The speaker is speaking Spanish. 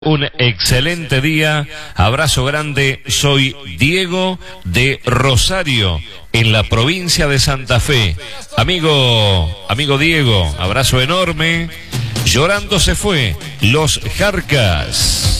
Un excelente día, abrazo grande, soy Diego de Rosario, en la provincia de Santa Fe. Amigo Diego, abrazo enorme. Llorando se fue, los Jarcas.